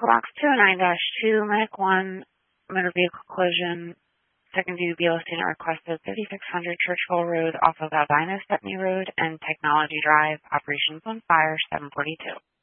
Box 209-2, Medic 1, motor vehicle collision, second due BLS unit requested 5600 Churchville Road off of Albina Stepney Road and Technology Drive, operations on fire, 742.